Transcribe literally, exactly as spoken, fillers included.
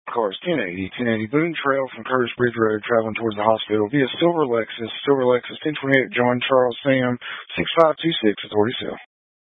Cars ten eighty, ten eighty Boone Trail from Curtis Bridge Road traveling towards the hospital via Silver Lexus, Silver Lexus ten twenty-eight John Charles Sam six five two six Authority Cell.